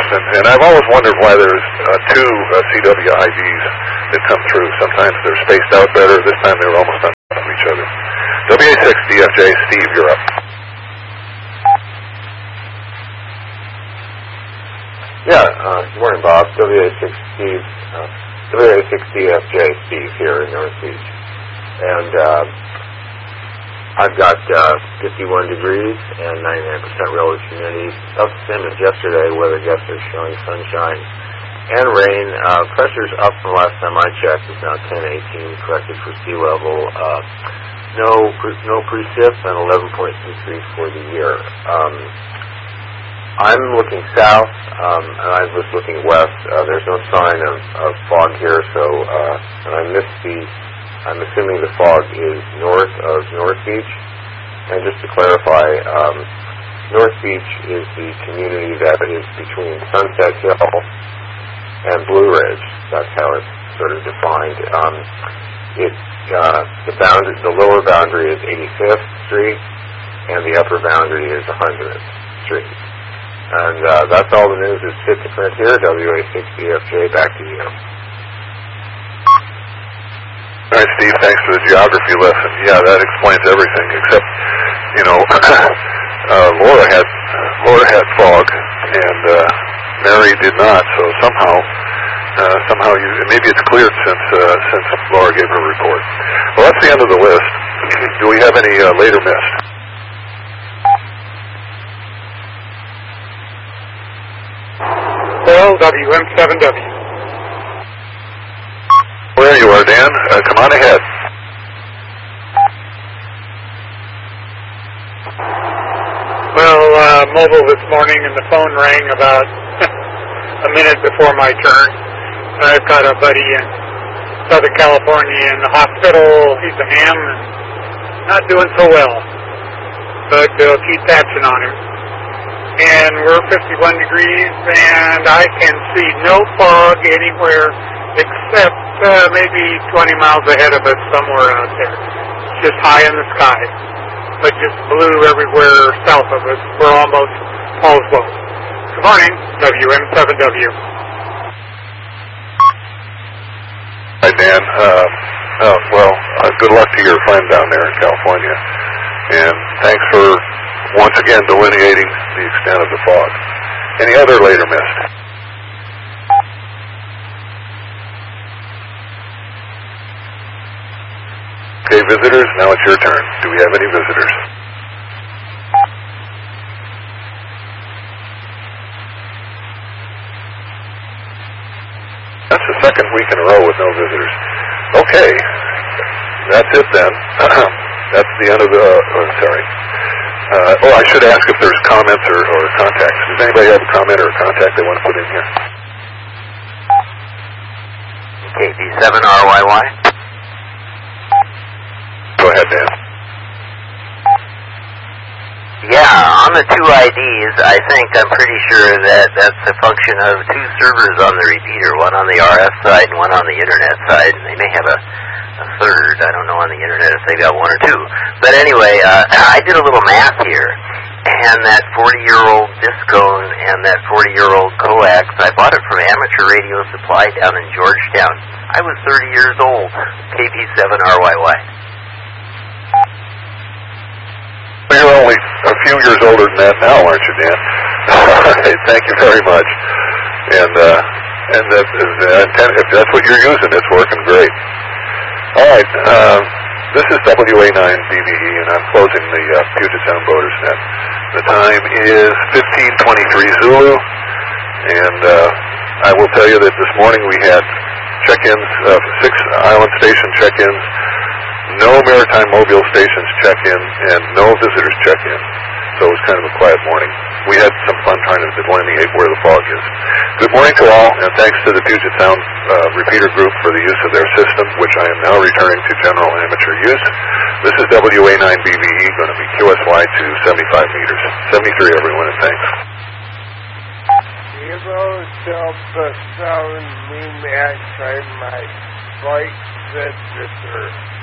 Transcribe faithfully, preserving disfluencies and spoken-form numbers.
and, and I've always wondered why there's uh, two uh, C W I Ds that come through. Sometimes they're spaced out better. This time they were almost on top of each other. W A six D F J, Steve, you're up. Yeah, uh, good morning, Bob. W A six Steve, uh, W A six D F J, Steve here in North Beach. And uh, I've got uh, fifty-one degrees and ninety-nine percent relative humidity. About the same as yesterday. Weather guests are showing sunshine and rain. Uh, pressure's up from last time I checked. It's now ten eighteen, corrected for sea level. Uh, no no precip and eleven point two three for the year. Um, I'm looking south, um, and I was looking west. Uh, there's no sign of, of fog here, so uh, and I missed the. I'm assuming the fog is north of North Beach. And just to clarify, um, North Beach is the community that is between Sunset Hill and Blue Ridge. That's how it's sort of defined. Um, it uh, the boundary, the lower boundary is eighty-fifth Street, and the upper boundary is one hundredth Street. And uh, that's all the news that's fit to print here. W A six D F J, back to you. All right, Steve, thanks for the geography lesson. Yeah, that explains everything, except, you know, uh, Laura had Laura had fog, and uh, Mary did not, so somehow, uh, somehow you, maybe it's cleared since, uh, since Laura gave her report. Well, that's the end of the list. Do we have any uh, later mist? Well, W M seven W. There you are, Dan. Uh, come on ahead. Well, uh, mobile this morning, and the phone rang about a minute before my turn. I've got a buddy in Southern California in the hospital. He's a ham and not doing so well, but they'll keep patching on him. And we're fifty-one degrees, and I can see no fog anywhere except uh, maybe twenty miles ahead of us somewhere out there. It's just high in the sky, but just blue everywhere south of us. We're almost Paulsville. Good morning, W M seven W. Hi, Dan. Uh, uh, well, uh, good luck to your friend down there in California, and thanks for once again delineating the extent of the fog. Any other later mist? Okay, visitors, now it's your turn. Do we have any visitors? That's the second week in a row with no visitors. Okay, that's it then. That's the end of the, oh, sorry. Uh, oh, I should ask if there's comments or, or contacts. Does anybody have a comment or a contact they want to put in here? K B seven R Y Y. Go ahead, Dan. Yeah, on the two I Ds, I think I'm pretty sure that that's a function of two servers on the repeater, one on the R F side and one on the internet side. And they may have a, a third, I don't know, on the internet if they got one or two. But anyway, uh, I did a little math here, and that forty-year-old Discone and that forty-year-old coax, I bought it from Amateur Radio Supply down in Georgetown. I was thirty years old, K B seven R Y Y. You're only a few years older than that now, aren't you, Dan? All right, thank you very much. And uh, and that is, uh, if that's what you're using, it's working great. All right, uh, this is W A nine B B E, and I'm closing the uh, Puget Sound Boaters Net. The time is fifteen twenty-three Zulu, and uh, I will tell you that this morning we had check-ins, uh, six island station check-ins, no maritime mobile stations check-in, and no visitors check-in. So it was kind of a quiet morning. We had some fun trying to delineate where the fog is. Good morning to all, and thanks to the Puget Sound uh, Repeater Group for the use of their system, which I am now returning to general amateur use. This is W A nine B B E, going to be Q S Y to seventy-five meters. seventy-three, everyone, and thanks. Zero Delta seven, me match, my flight visitor.